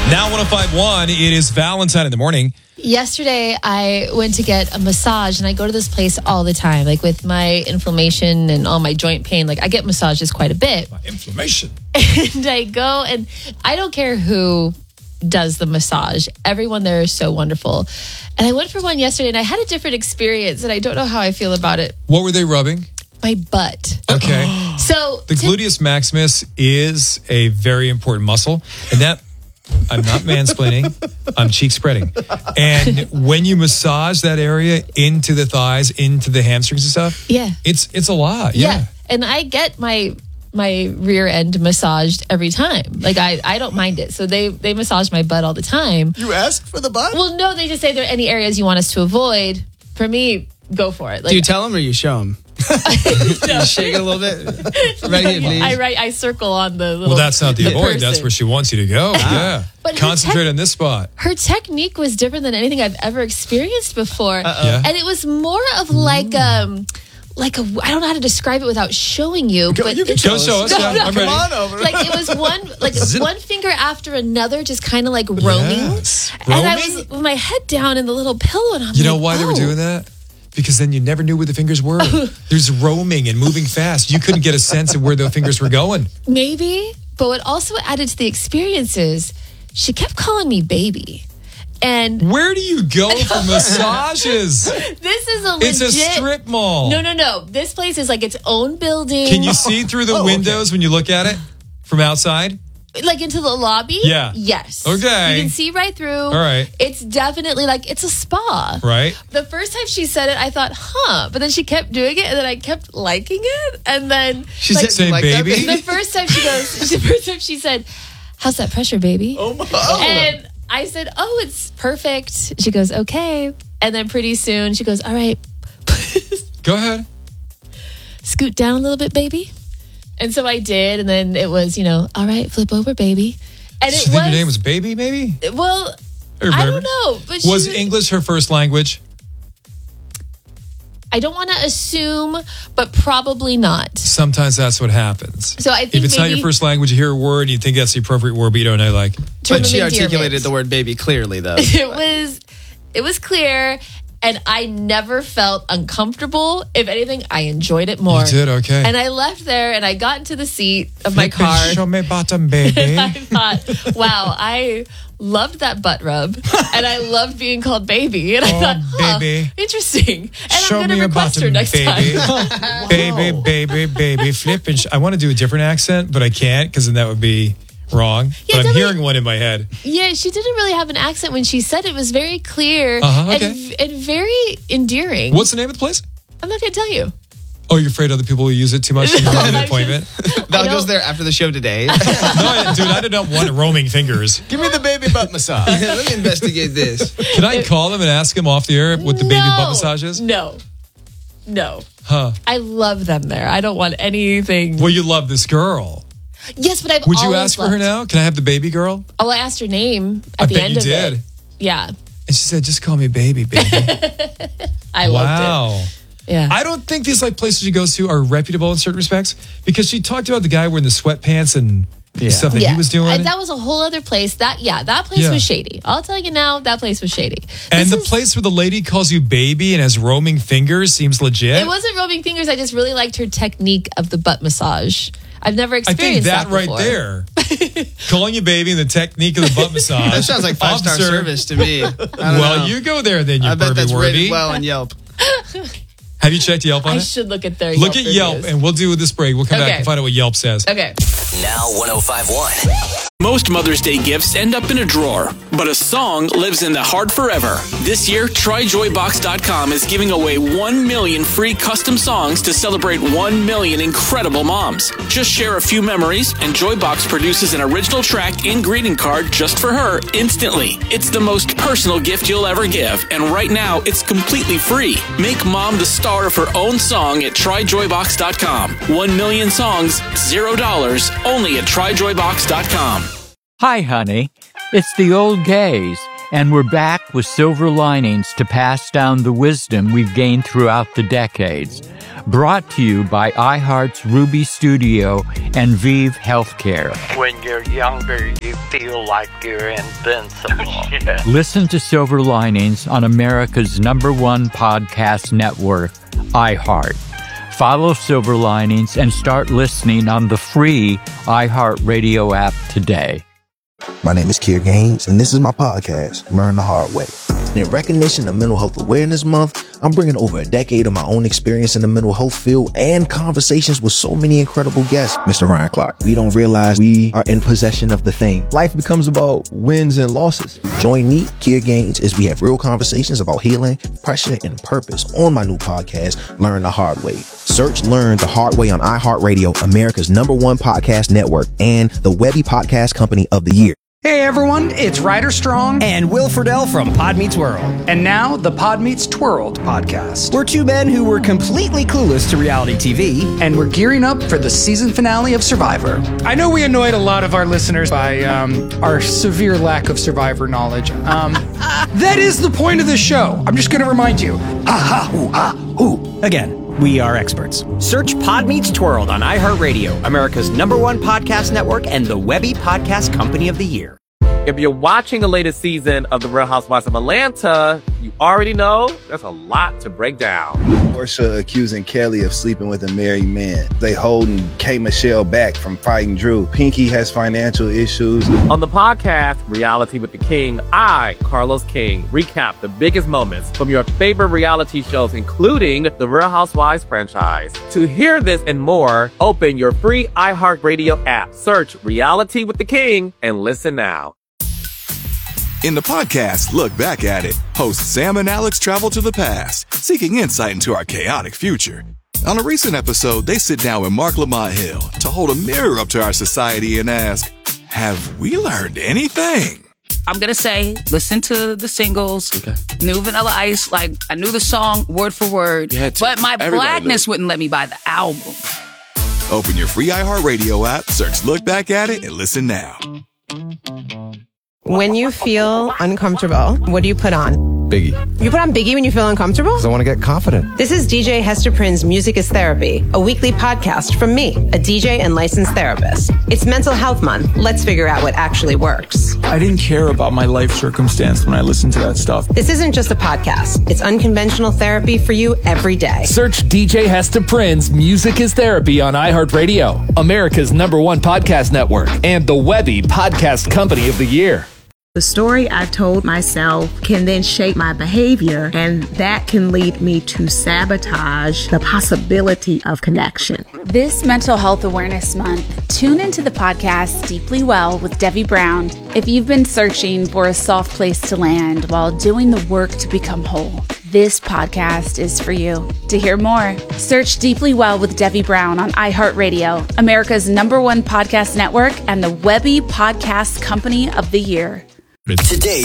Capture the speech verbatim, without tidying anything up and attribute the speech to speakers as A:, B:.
A: Now one oh five point one, it is Valentine in the morning.
B: Yesterday, I went to get a massage, and I go to this place all the time. Like, with my inflammation and all my joint pain, like, I get massages quite a bit.
A: My inflammation.
B: And I go, and I don't care who does the massage. Everyone there is so wonderful. And I went for one yesterday, and I had a different experience, and I don't know how I feel about it.
A: What were they rubbing?
B: My butt.
A: Okay.
B: So
A: The
B: to-
A: gluteus maximus is a very important muscle, and that, I'm not mansplaining, I'm cheek spreading. And when you massage that area into the thighs, into the hamstrings and stuff,
B: Yeah.
A: it's it's a lot. Yeah.
B: Yeah. And I get my my rear end massaged every time. Like, I, I don't mind it. So they, they massage my butt all the time.
C: You ask for the butt?
B: Well, no, they just say there are any areas you want us to avoid. For me, go for it. Like,
D: Do you tell them or you show them?
B: no.
D: Shake it a little bit. Right here, please.
B: I write, I circle on the little
A: Well, that's not the avoid.
B: person.
A: That's where she wants you to go. Yeah.
B: But her
A: Concentrate
B: tech-
A: on this spot.
B: Her technique was different than anything I've ever experienced before.
A: Yeah.
B: And it was more of like um like a I don't know how to describe it without showing you.
C: Go-
B: but
C: you can
B: it's-
A: Go show us.
B: No,
A: Yeah,
B: no.
A: I'm
C: Come
A: ready.
C: on over.
B: Like, it was one like
A: Zip.
B: one finger after another, just kind of like roaming.
A: Yes.
B: And I
A: Roaming?
B: was with my head down in the little pillow, and I'm
A: You know
B: like,
A: why they were
B: oh.
A: doing that? Because then you never knew where the fingers were. There's roaming and moving fast. You couldn't get a sense of where the fingers were going.
B: Maybe, but what also added to the experience is she kept calling me baby. And
A: Where do you go for massages?
B: this is a legit...
A: It's a strip mall.
B: No, no, no. This place is like its own building.
A: Can you see through the
C: Oh, okay.
A: windows when you look at it from outside?
B: Like, into the lobby?
A: Yeah.
B: Yes.
A: Okay.
B: You can see right through. All
A: right.
B: It's definitely like, it's a spa.
A: Right?
B: The first time she said it, I thought, huh. But then she kept doing it, and then I kept liking it. And then...
D: She
B: like,
D: said,
A: Say
D: "You like that,
A: baby?"
B: the first time she goes, the first time she said, how's that pressure, baby?
C: Oh, my.
B: And I said, oh, it's perfect. She goes, okay. And then pretty soon she goes, all right,
A: Go ahead.
B: scoot down a little bit, baby. And so I did. And then it was, you know, all right, flip over, baby. And
A: Did
B: it
A: you think
B: was,
A: your name was Baby, maybe?
B: well,
A: Or
B: I
A: whatever?
B: don't know. But she
A: Was English her first language?
B: I don't want to assume, but probably not.
A: Sometimes that's what happens.
B: So I think
A: If it's not
B: maybe
A: your first language, you hear a word and you think that's the appropriate word, but you don't know, like,
B: term
D: But
B: of
D: she
B: endearment.
D: articulated the word baby clearly, though.
B: It was, it was clear. And I never felt uncomfortable. If anything, I enjoyed it more.
A: you did, okay.
B: And I left there, and I got into the seat of my
A: Flip and
B: car.
A: Show me bottom, baby.
B: And I thought, wow, I loved that butt rub, and I loved being called baby. And I
A: Oh,
B: thought, huh,
A: baby.
B: interesting. And
A: Show
B: I'm
A: me
B: going to
A: your
B: request her
A: bottom,
B: next
A: baby.
B: time.
A: Baby, baby, baby, flip and sh- I want to do a different accent, but I can't because then that would be wrong.
B: Yeah,
A: but I'm
B: tell me-
A: hearing one in my head.
B: Yeah, she didn't really have an accent when she said it. It was very clear
A: Uh-huh,
B: and,
A: okay.
B: and very endearing.
A: What's the name of the place?
B: I'm not going to tell you.
A: Oh, you're afraid other people will use it too much? So you have an
B: I
A: appointment?
D: Val
B: don't-
D: goes there after the show today.
A: No, I, dude, I did not want roaming fingers.
C: Give me the baby butt massage.
D: Let me investigate this.
A: Can I call them and ask them off the air what the baby
B: No.
A: butt massage is?
B: No. No.
A: Huh.
B: I love them there. I don't want anything.
A: Well, you love this girl.
B: Yes, but I've
A: Would you
B: always
A: ask for her
B: loved-
A: now? Can I have the baby girl?
B: Oh, I asked her name at
A: I
B: the
A: bet
B: end
A: you
B: of
A: did.
B: it. Yeah.
A: And she said, just call me baby, baby.
B: I loved
A: Wow.
B: it. Yeah.
A: I don't think these like places she goes to are reputable in certain respects because she talked about the guy wearing the sweatpants and the stuff that
B: yeah.
A: he was doing.
B: Uh, that was a whole other place. That yeah, that place
A: Yeah.
B: was shady. I'll tell you now, that place was shady.
A: and
B: This
A: the
B: is-
A: place where the lady calls you baby and has roaming fingers seems legit.
B: It wasn't rubbing fingers. I just really liked her technique of the butt massage. I've never
A: I think
B: experienced
A: that, right
B: before.
A: there, calling you baby and the technique of the butt massage.
D: That sounds like five star
A: Officer,
D: service to me. I don't
A: Well,
D: know.
A: you go there then, you
D: I bet
A: pervy
D: that's
A: worthy.
D: rated well on Yelp.
A: Have you checked Yelp on
B: I
A: it?
B: should look at their
A: Look
B: Yelp
A: at Yelp,
B: reviews.
A: and we'll do this break. We'll come back
B: Okay.
A: and find out what Yelp says.
B: Okay.
E: Now one oh five point one.
F: Most Mother's Day gifts end up in a drawer, but a song lives in the heart forever. This year, try joy box dot com is giving away one million free custom songs to celebrate one million incredible moms. Just share a few memories, and Joybox produces an original track and greeting card just for her instantly. It's the most personal gift you'll ever give, and right now, it's completely free. Make mom the star of her own song at try joy box dot com. One million songs, zero dollars, only at try joy box dot com.
G: Hi, honey. It's the old gays, and we're back with silver linings to pass down the wisdom we've gained throughout the decades. Brought to you by iHeart's Ruby Studio and Vive Healthcare.
H: When you're younger, you feel like you're invincible. Yeah.
G: Listen to Silver Linings on America's number one podcast network, iHeart. Follow Silver Linings and start listening on the free iHeartRadio app today.
I: My name is Kier Gaines, and this is my podcast, Learn the Hard Way. In recognition of Mental Health Awareness Month, I'm bringing over a decade of my own experience in the mental health field and conversations with so many incredible guests. Mister Ryan Clark, we don't realize we are in possession of the thing. Life becomes about wins and losses. Join me, Kier Gaines, as we have real conversations about healing, pressure, and purpose on my new podcast, Learn the Hard Way. Search Learn the Hard Way on iHeartRadio, America's number one podcast network, and the Webby Podcast Company of the Year.
J: Hey everyone, it's Ryder Strong
K: and Will Friedle from Pod Meets World.
J: And now the Pod Meets Twirled podcast.
K: We're two men who were completely clueless to reality T V.
J: And we're gearing up for the season finale of Survivor. I know we annoyed a lot of our listeners by um, our severe lack of Survivor knowledge. Um, that is the point of the show. I'm just going to remind you. Ha ha hoo ha hoo.
K: Again. We are experts. Search Pod Meets Twirled on iHeartRadio, America's number one podcast network and the Webby Podcast Company of the Year.
L: If you're watching the latest season of The Real Housewives of Atlanta, you already know there's a lot to break down.
M: Porsha accusing Kelly of sleeping with a married man. They holding K. Michelle back from fighting Drew. Pinky has financial issues.
L: On the podcast, Reality with the King, I, Carlos King, recap the biggest moments from your favorite reality shows, including the Real Housewives franchise. To hear this and more, open your free iHeartRadio app, search Reality with the King, and listen now.
N: In the podcast, Look Back at It, hosts Sam and Alex travel to the past, seeking insight into our chaotic future. On a recent episode, they sit down with Mark Lamont Hill to hold a mirror up to our society and ask, have we learned anything?
O: I'm going to say, listen to the singles, okay. New Vanilla Ice, like, I knew the song word for word, but my blackness wouldn't let me buy the album.
N: Open your free iHeartRadio app, search Look Back at It, and listen now.
P: When you feel uncomfortable, what do you put on?
Q: Biggie.
P: You put on Biggie when you feel uncomfortable?
Q: Because I want to get confident.
P: This is D J Hester Prynne's Music is Therapy, a weekly podcast from me, a D J and licensed therapist. It's Mental Health Month. Let's figure out what actually works.
R: I didn't care about my life circumstance when I listened to that stuff.
P: This isn't just a podcast. It's unconventional therapy for you every day.
S: Search D J Hester Prynne's Music is Therapy on iHeartRadio, America's number one podcast network, and the Webby Podcast Company of the Year.
T: The story I've told myself can then shape my behavior, and that can lead me to sabotage the possibility of connection.
U: This Mental Health Awareness Month, tune into the podcast Deeply Well with Debbie Brown. If you've been searching for a soft place to land while doing the work to become whole, this podcast is for you. To hear more, search Deeply Well with Debbie Brown on iHeartRadio, America's number one podcast network, and the Webby Podcast Company of the Year.
E: Today's